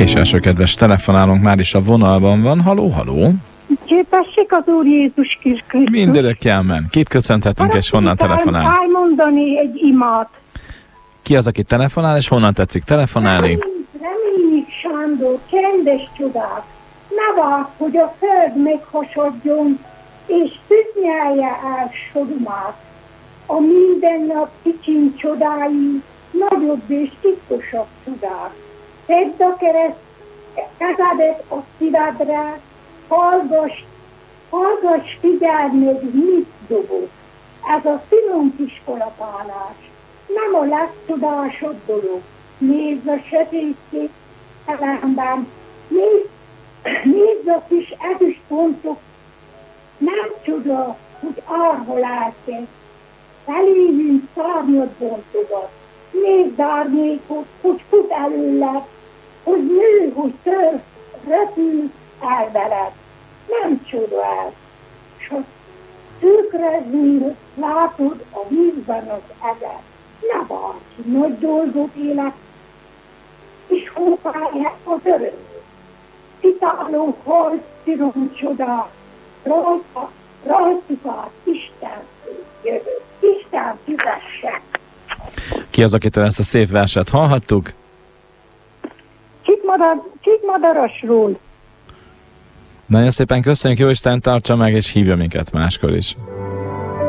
És első kedves telefonálunk már is a vonalban van. Haló, haló. Képessék az Úr Jézus Krisztus. Mindörökkelmen. Kit köszönhetünk és honnan telefonál? Elmondani egy imát. Ki az, aki telefonál, és honnan tetszik telefonálni? Reményik Sándor, csendes csodák. Ne várd, hogy a föld meghasadjon, és tűznyelje el sorumát. A mindennap kicsin csodái, nagyobb és titkosabb csodák. Tedd a kereszt kezedet a szívedre, hallgass, figyeld meg, mit dobok. Ez a finom kis kalapálás, nem a legcsodásabb dolog. Nézd a sötétség elemben, nézd a kis ezüstpontok, nem csoda, hogy arhol elkezd. Feléjünk szárnyat bontogat, nézd árnyékot, hogy fut előled, hogy nő, hogy tör, repül el veled. Nem csoda ez. S ha tükrezni látod a vízben az eget, ne várj, nagy dolgot élek, és hópálják az örömét. Citáló halszírom csodák, rajtuk át Isten jövő. Isten fizesse. Ki az, akitől ezt a szép verset hallhattuk? Csíkmadarasról. Nagyon szépen köszönjük, Jóisten tartsa meg, és hívja minket máskor is.